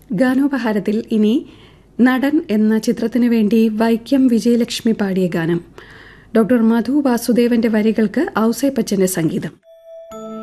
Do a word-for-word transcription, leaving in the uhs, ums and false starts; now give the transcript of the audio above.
ഗാനോപഹാരത്തിൽ ഇനി നടൻ എന്ന ചിത്രത്തിനു വേണ്ടി വൈക്കം വിജയലക്ഷ്മി പാടിയ ഗാനം. ഡോക്ടർ മധു വാസുദേവന്റെ വരികൾക്ക് ഔസേപ്പച്ചന്റെ സംഗീതം.